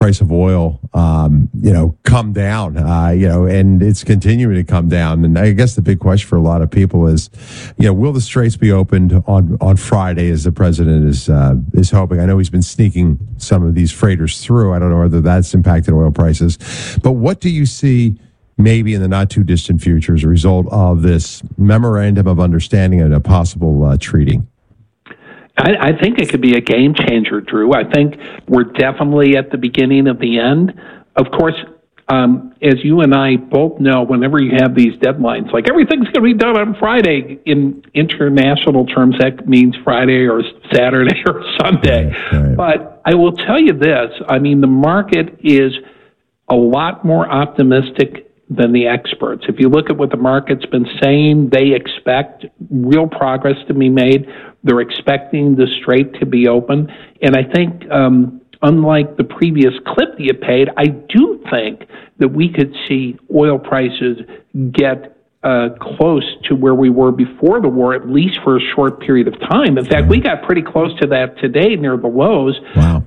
price of oil, come down, and it's continuing to come down. And I guess the big question for a lot of people is, will the straits be opened on Friday as the president is hoping? I know he's been sneaking some of these freighters through. I don't know whether that's impacted oil prices. But what do you see maybe in the not too distant future as a result of this memorandum of understanding and a possible treaty? I think it could be a game changer, Drew. I think we're definitely at the beginning of the end. Of course, as you and I both know, whenever you have these deadlines, like everything's going to be done on Friday, in international terms, that means Friday or Saturday or Sunday. Right. But I will tell you this, the market is a lot more optimistic than the experts. If you look at what the market's been saying, they expect real progress to be made. They're expecting the strait to be open. And I think, unlike the previous clip that you paid, I do think that we could see oil prices get close to where we were before the war, at least for a short period of time. In fact, we got pretty close to that today near the lows. Wow.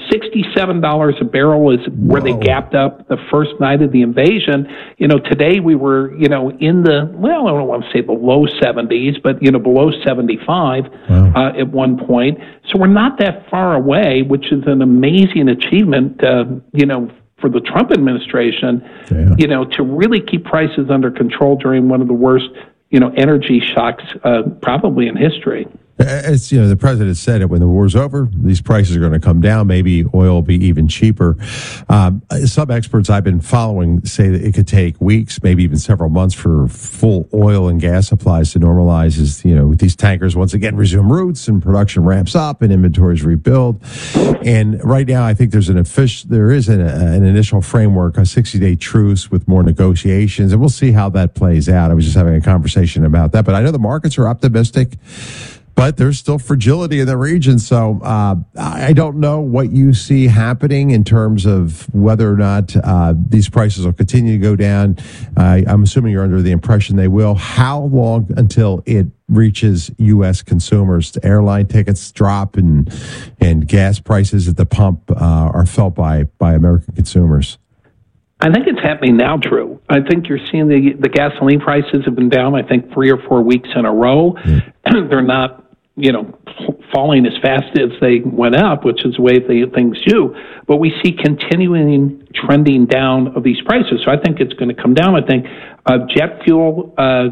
$67 a barrel is where they gapped up the first night of the invasion. Today we were, in the, I don't want to say the low 70s, but, below 75 at one point. So we're not that far away, which is an amazing achievement, for the Trump administration, to really keep prices under control during one of the worst, energy shocks probably in history. As the president said it, when the war's over, these prices are going to come down. Maybe oil will be even cheaper. Some experts I've been following say that it could take weeks, maybe even several months for full oil and gas supplies to normalize as, these tankers once again resume routes and production ramps up and inventories rebuild. And right now, I think there is an initial framework, a 60-day truce with more negotiations, and we'll see how that plays out. I was just having a conversation about that, but I know the markets are optimistic, but there's still fragility in the region. So I don't know what you see happening in terms of whether or not these prices will continue to go down. I'm assuming you're under the impression they will. How long until it reaches U.S. consumers? Airline tickets drop and gas prices at the pump are felt by American consumers? I think it's happening now, Drew. I think you're seeing the gasoline prices have been down, I think, 3 or 4 weeks in a row. They're not, falling as fast as they went up, which is the way things do. But we see continuing trending down of these prices. So I think it's going to come down. I think jet fuel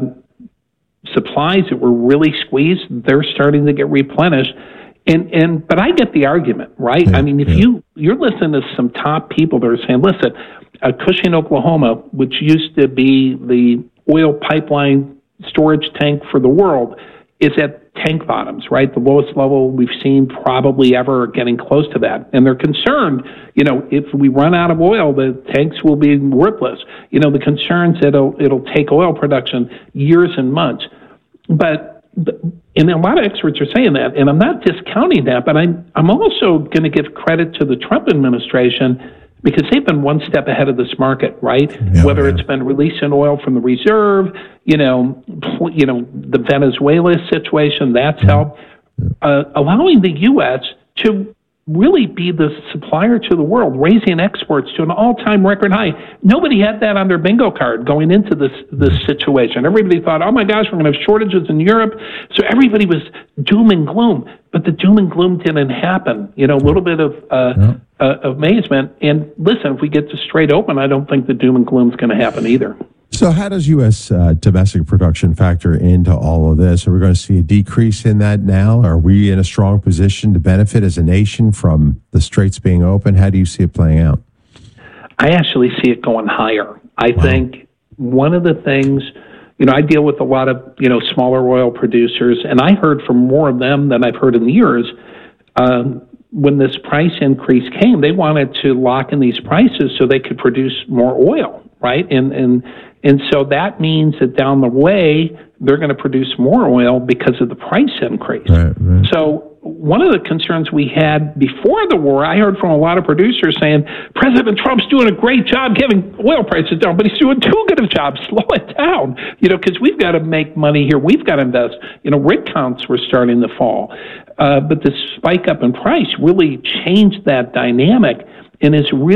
supplies that were really squeezed, they're starting to get replenished. But I get the argument, right? You're listening to some top people that are saying, listen, Cushing, Oklahoma, which used to be the oil pipeline storage tank for the world, is at tank bottoms, right? The lowest level we've seen probably ever, getting close to that. And they're concerned, if we run out of oil, the tanks will be worthless. The concerns that it'll take oil production years and months. And a lot of experts are saying that, and I'm not discounting that, but I'm also going to give credit to the Trump administration because they've been one step ahead of this market, right? Whether it's been releasing oil from the reserve, the Venezuela situation, that's helped. Allowing the U.S. to really be the supplier to the world, raising exports to an all-time record high. Nobody had that on their bingo card going into this situation. Everybody thought, oh my gosh, we're going to have shortages in Europe. So everybody was doom and gloom, but the doom and gloom didn't happen. A little bit of amazement. And listen, if we get to straight open, I don't think the doom and gloom is going to happen either. So how does U.S. Domestic production factor into all of this? Are we going to see a decrease in that now? Are we in a strong position to benefit as a nation from the straits being open? How do you see it playing out? I actually see it going higher. I think one of the things, I deal with a lot of, smaller oil producers, and I heard from more of them than I've heard in years. When this price increase came, they wanted to lock in these prices so they could produce more oil, right? And so that means that down the way, they're going to produce more oil because of the price increase. Right. So one of the concerns we had before the war, I heard from a lot of producers saying, President Trump's doing a great job getting oil prices down, but he's doing too good a job. Slow it down, because we've got to make money here. We've got to invest. Rig counts were starting to fall. But the spike up in price really changed that dynamic. and is really